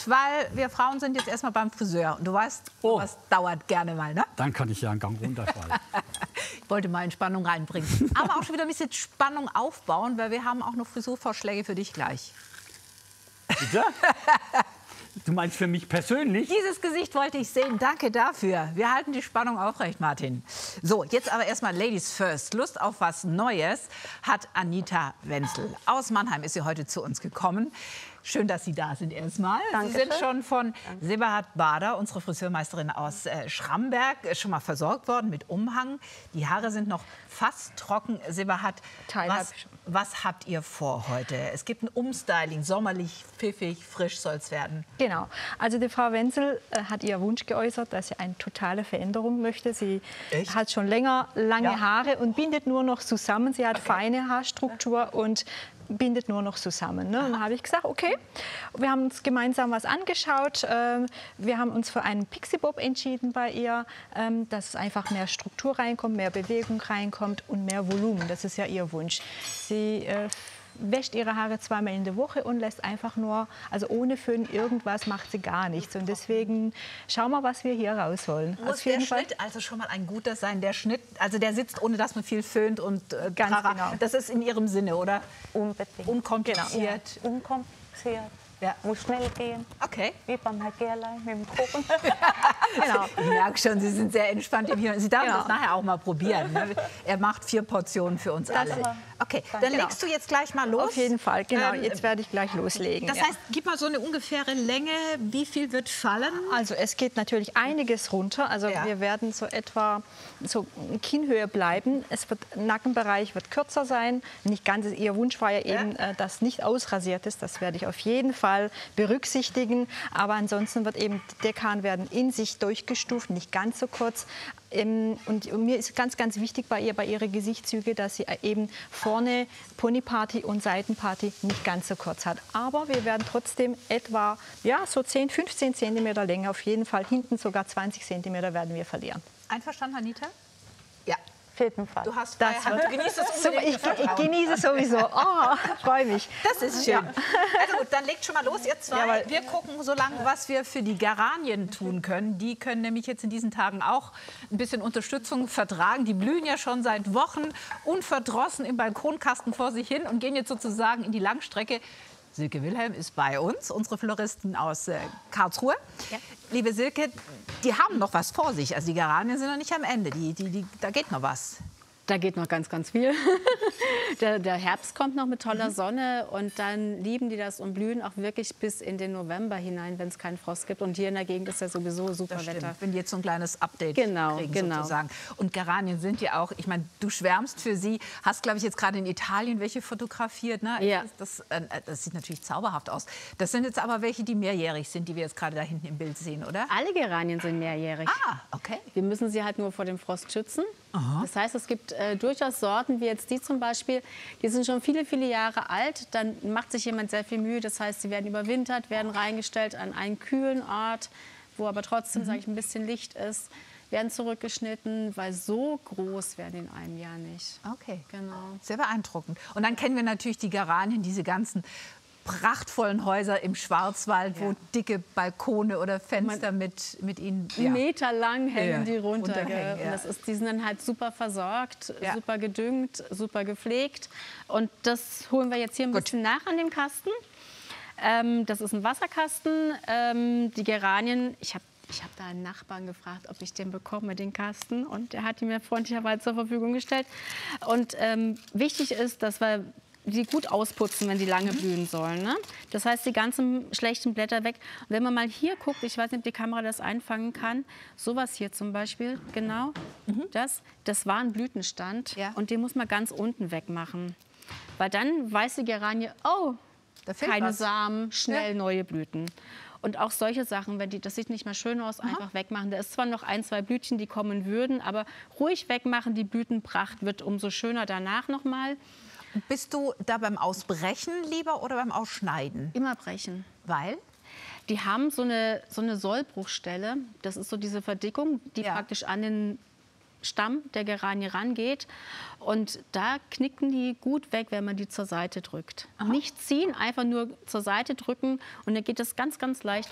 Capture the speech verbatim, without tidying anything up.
gehabt, weil wir Frauen sind jetzt erstmal beim Friseur. Und du weißt, Oh. was dauert gerne mal, ne? Dann kann ich ja einen Gang runterfallen. Ich wollte mal Entspannung reinbringen. Aber auch schon wieder ein bisschen Spannung aufbauen, weil wir haben auch noch Frisurvorschläge für dich gleich. Bitte? Du meinst für mich persönlich? Dieses Gesicht wollte ich sehen. Danke dafür. Wir halten die Spannung aufrecht, Martin. So, jetzt aber erstmal Ladies first. Lust auf was Neues hat Anita Wenzel. Aus Mannheim ist sie heute zu uns gekommen. Schön, dass Sie da sind erstmal. Sie sind schon von Sebahat Bader, unsere Friseurmeisterin aus äh, Schramberg, äh, schon mal versorgt worden mit Umhang. Die Haare sind noch fast trocken. Sebahat, was, was habt ihr vor heute? Es gibt ein Umstyling, sommerlich, pfiffig, frisch soll es werden. Genau. Also die Frau Wenzel äh, hat ihr Wunsch geäußert, dass sie eine totale Veränderung möchte. Sie Echt? hat schon länger lange Ja. Haare und bindet nur noch zusammen. Sie hat Okay. feine Haarstruktur und bindet nur noch zusammen. Ne? Und dann habe ich gesagt, okay, wir haben uns gemeinsam was angeschaut. Ähm, wir haben uns für einen Pixie Bob entschieden bei ihr, ähm, dass einfach mehr Struktur reinkommt, mehr Bewegung reinkommt und mehr Volumen. Das ist ja ihr Wunsch. Sie äh, wäscht ihre Haare zweimal in der Woche und lässt einfach nur, also ohne Föhn irgendwas macht sie gar nichts. Und deswegen schauen wir, was wir hier rausholen. Muss der Schnitt also schon mal ein guter sein? Der Schnitt, also der sitzt, ohne dass man viel föhnt und äh, Ganz trara. genau. Das ist in Ihrem Sinne, oder? Unbedingt. Unkompliziert. Ja, unkompliziert. Ja. Muss schnell gehen. Okay. Wie beim Hagerlein mit dem Kuchen. Genau. Ich merke schon, Sie sind sehr entspannt im Hier. Sie dürfen Genau. das nachher auch mal probieren. Ne? Er macht vier Portionen für uns alle. Okay, dann Genau. legst du jetzt gleich mal los. Auf jeden Fall, genau. Ähm, Jetzt werde ich gleich loslegen. Das ja. heißt, gib mal so eine ungefähre Länge. Wie viel wird fallen? Also es geht natürlich einiges runter. Also Ja. wir werden so etwa so Kinnhöhe bleiben. Es wird Nackenbereich wird kürzer sein. Nicht ganz. Ihr Wunsch war ja eben, äh, dass nicht ausrasiert ist. Das werde ich auf jeden Fall berücksichtigen. Aber ansonsten wird eben die Deckhaaren werden in sich durchgestuft, nicht ganz so kurz. Ähm, Und mir ist ganz, ganz wichtig bei ihr, bei ihren Gesichtszügen, dass sie eben vorne Ponyparty und Seitenparty nicht ganz so kurz hat. Aber wir werden trotzdem etwa ja, so zehn, fünfzehn Zentimeter Länge, auf jeden Fall hinten sogar zwanzig Zentimeter werden wir verlieren. Einverstanden, Anita? Ja. Auf jeden Fall. Du hast Das freie Hand. wird- Du genießt es Super, unbedingt. ich, ich genieße sowieso. Oh, freue mich. Das ist schön. Ja. Also gut, dann legt schon mal los, ihr zwei. Jawohl. Wir gucken so lange, was wir für die Geranien tun können. Die können nämlich jetzt in diesen Tagen auch ein bisschen Unterstützung vertragen. Die blühen ja schon seit Wochen unverdrossen im Balkonkasten vor sich hin und gehen jetzt sozusagen in die Langstrecke. Silke Wilhelm ist bei uns, unsere Floristin aus äh, Karlsruhe. Ja. Liebe Silke, die haben noch was vor sich. Also die Geranien sind noch nicht am Ende. Die, die, die, da geht noch was. Da geht noch ganz, ganz viel. der, der Herbst kommt noch mit toller Sonne und dann lieben die das und blühen auch wirklich bis in den November hinein, wenn es keinen Frost gibt. Und hier in der Gegend ist ja sowieso super Das Wetter. stimmt, wenn die jetzt so ein kleines Update Genau, kriegen genau. sozusagen. Und Geranien sind ja auch, ich meine, du schwärmst für sie, hast, glaube ich, jetzt gerade in Italien welche fotografiert. Ne? Ja. Das, äh, das sieht natürlich zauberhaft aus. Das sind jetzt aber welche, die mehrjährig sind, die wir jetzt gerade da hinten im Bild sehen, oder? Alle Geranien sind mehrjährig. Ah, okay. Wir müssen sie halt nur vor dem Frost schützen. Das heißt, es gibt äh, durchaus Sorten, wie jetzt die zum Beispiel, die sind schon viele, viele Jahre alt. Dann macht sich jemand sehr viel Mühe. Das heißt, sie werden überwintert, werden reingestellt an einen kühlen Ort, wo aber trotzdem, Mhm. sage ich, ein bisschen Licht ist, werden zurückgeschnitten, weil so groß werden die in einem Jahr nicht. Okay. Genau. Sehr beeindruckend. Und dann kennen wir natürlich die Geranien, diese ganzen prachtvollen Häuser im Schwarzwald, wo dicke Balkone oder Fenster mit, mit ihnen... ja. Meter lang hängen Ja, die runter. runterhängen, gell? ja. Und das ist, die sind dann halt super versorgt, Ja. super gedüngt, super gepflegt. Und das holen wir jetzt hier ein Gut. bisschen nach an dem Kasten. Ähm, das ist ein Wasserkasten. Ähm, die Geranien, ich habe ich hab da einen Nachbarn gefragt, ob ich den bekomme, den Kasten. Und der hat ihn mir freundlicherweise zur Verfügung gestellt. Und ähm, wichtig ist, dass wir die gut ausputzen, wenn die lange blühen sollen. Ne? Das heißt, die ganzen schlechten Blätter weg. Und wenn man mal hier guckt, ich weiß nicht, ob die Kamera das einfangen kann, sowas hier zum Beispiel, genau, das, das war ein Blütenstand Ja. und den muss man ganz unten wegmachen. Weil dann weiß die Geranie, oh, Da fehlt keine was. Samen, schnell Ja. neue Blüten. Und auch solche Sachen, wenn die, das sieht nicht mehr schön aus, einfach wegmachen. Da ist zwar noch ein, zwei Blütchen, die kommen würden, aber ruhig wegmachen, die Blütenpracht wird umso schöner danach noch mal. Bist du da beim Ausbrechen lieber oder beim Ausschneiden? Immer brechen. Weil? Die haben so eine, so eine Sollbruchstelle. Das ist so diese Verdickung, die Ja. praktisch an den Stamm der Geranie rangeht. Und da knicken die gut weg, wenn man die zur Seite drückt. Nicht ziehen, einfach nur zur Seite drücken. Und dann geht das ganz, ganz leicht